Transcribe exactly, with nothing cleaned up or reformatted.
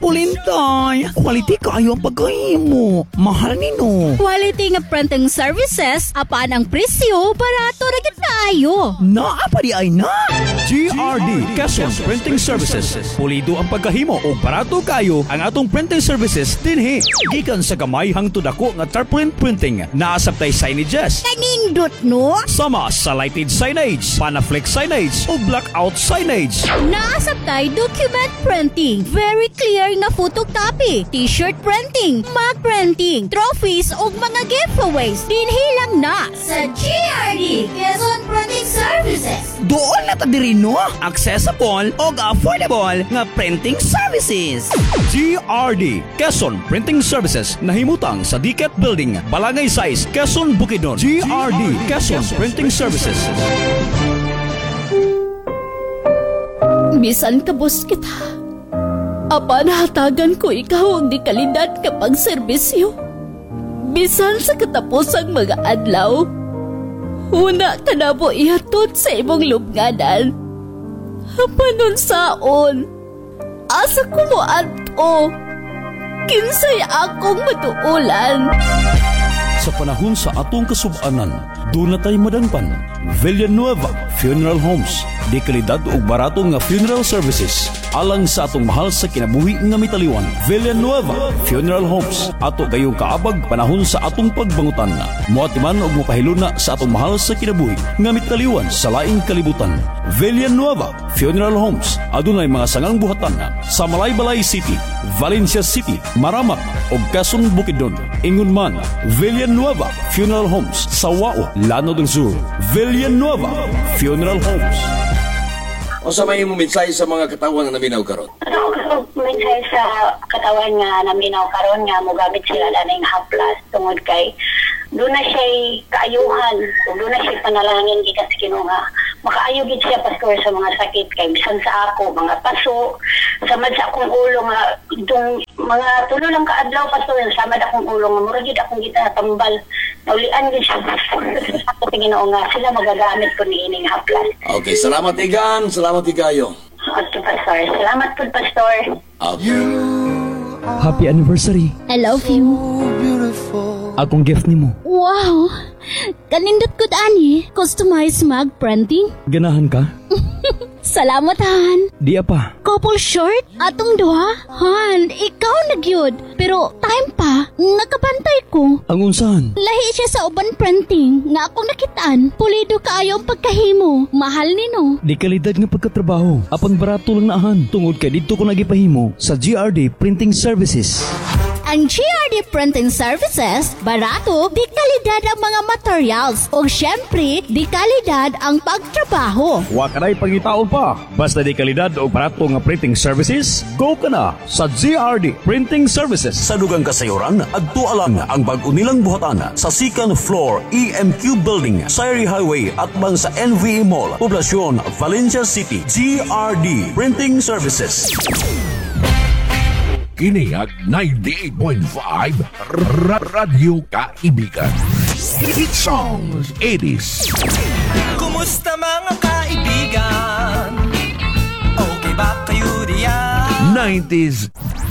Pulinday, quality kayo ang pagkahimo. Mahal nino. Quality nga printing services, apaan ang presyo, barato na gid kaayo. Naa pa di ay na. G R D Quezon Printing Services. Pulido ang pagkahimo o barato kayo ang atong printing services dinhi. Gikan sa gamay hangtod dako nga tarpaulin printing. Naasabtay signages. Kanindot no? Sama sa lighted signage, panaflex signage o blackout signage. Naasabtay document printing, very clear nga photocopy, t-shirt printing, mug printing, trophies ug mga giveaways. Dinhi lang na sa G R D Quezon Printing Services. Doon na ta diri no, accessible o affordable nga printing services. G R D Quezon Printing Services nahimutang sa Diket Building, Balangay Size, Quezon, Bukidnon. G R D Quezon Printing Services. Bisan kabos kita, apa nahatagan ko ikaw ang di kalidad kapag serbisyo. Bisan sa katapusang mga adlaw, una ka na mo ihatod sa imong lubnganan. Panon saon, asa ko mo ato, kinsay akong matuulan. Sa panahon sa atong kasub-anan, doon na tayo madangpan. Villanueva Funeral Homes. Di kalidad o barato nga funeral services. Alang sa atong mahal sa kinabuhi nga mitaliwan. Villanueva Funeral Homes. Ato gayong kaabag panahon sa atong pagbangutan. Muatiman o mapahiluna sa atong mahal sa kinabuhi nga mitaliwan sa laing kalibutan. Villanueva Funeral Homes. Adunay mga sangang buhatan sa Malaybalay City, Valencia City, Maramak o Quezon, Bukidnon. Ingon man, Villanueva Funeral Homes sa Wao, Llano del Sur. Villanueva Funeral Homes. O sa may muminsay sa mga katawan na naminaw karon? Ano ko minsay sa katawan nga naminaw karon nga mogamit sila daning haplas tungod kay doon na siya kaayuhan, doon na siya panalangin gikan sa Ginoo nga makaayo gid siya pastor sa mga sakit kay bisan sa ako mga paso samad sa akong ulo nga itong mga tulo lang kaadlaw pastor samad akong ulo nga mura gid akong gitatambal naulian gid siya ako sa Ginoo nga sila magagamit ko ni ining haplas. Okay, salamat igan, salamat igayo. Okay, pastor. Salamat po, pastor. Okay. Happy anniversary. I love you. Akong gift nimo. Wow! Kanindot ko ani, customized mug printing. Ganahan ka? Salamat, Han. Di apa. Couple short? Atong duha? Han, ikaw nagyod. Pero time pa, nakabantay ko. Ang unsahan? Lahi siya sa uban printing nga akong nakitaan. Pulido kaayo ang pagkahimo. Mahal nino. Di kalidad nga pagkatrabaho. Apang barato lang naahan. Tungod kay dito ko nagipahimo sa G R D Printing Services. Ang G R D Printing Services, barato, di kalidad ang mga materials. O syempre, di kalidad ang pagtrabaho. Wa ka na'y pangitaon pa. Basta di kalidad o barato nga printing services, go ka na sa G R D Printing Services. Sa dugang kasayuran, adto alang ang bag-o nilang buhatan sa second floor E M Q Building, Sayri Highway at bang sa N V A Mall, Poblacion, Valencia City. G R D Printing Services. Kiniyag ninety-eight point five Radyo Kaibigan. Hit songs eighties. Kumusta mga kaibigan? Okay ba kayo diyan? nineties